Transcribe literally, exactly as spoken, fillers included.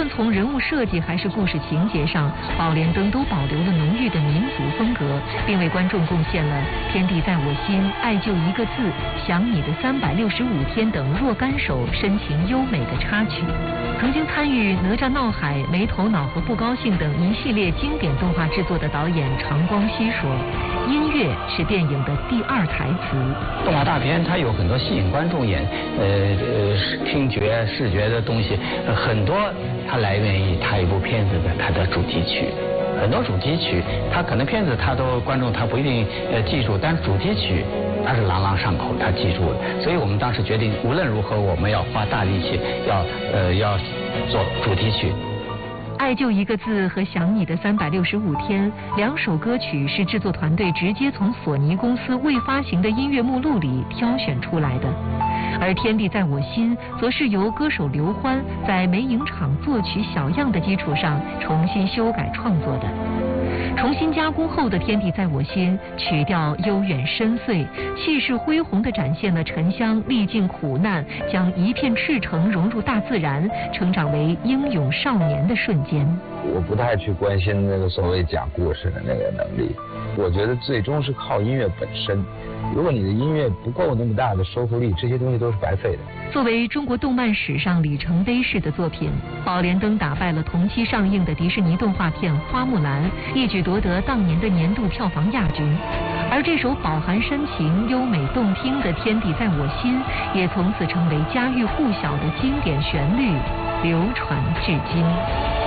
论从人物设计还是故事情节上，宝莲灯都保留了浓郁的民族风格，并为观众贡献了《天地在我心》《爱就一个字》《想你的三百六十五天》等若干首深情优美的插曲。曾经参与《哪吒闹海》《没头脑》和《不高兴》等一系列经典动画制作的导演常光熙说，音乐是电影的第二台词。 动画大片它有很多吸引观众眼，呃呃听觉视觉的东西，呃、很多它来源于它一部片子的它的主题曲。很多主题曲，它可能片子它都观众他不一定呃记住，但是主题曲它是朗朗上口，他记住了。所以我们当时决定，无论如何我们要花大力气，要呃要做主题曲。 爱就一个字和想你的三百六十五天两首歌曲是制作团队直接从索尼公司未发行的音乐目录里挑选出来的。而天地在我心则是由歌手刘欢在梅影厂作曲小样的基础上重新修改创作的。重新加工后的天地在我心曲调悠远深邃，气势恢宏地展现了沉香历尽苦难，将一片赤诚融入大自然，成长为英勇少年的瞬间。 我不太去关心那个所谓讲故事的那个能力，我觉得最终是靠音乐本身。如果你的音乐不够那么大的说服力，这些东西都是白费的。 作为中国动漫史上里程碑式的作品，宝莲灯打败了同期上映的迪士尼动画片《花木兰》，一举夺得当年的年度票房亚军。而这首饱含深情、优美动听的《天地在我心》，也从此成为家喻户晓的经典旋律，流传至今。